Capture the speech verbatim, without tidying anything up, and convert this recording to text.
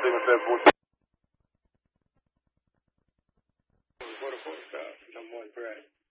signal seven four two. What a photograph. Number one, correct.